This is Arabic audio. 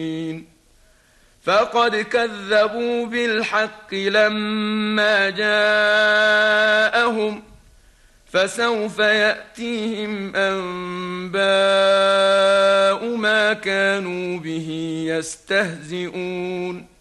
فقد كذبوا بالحق لما جاءهم فسوف يأتيهم أنباء ما كانوا به يستهزئون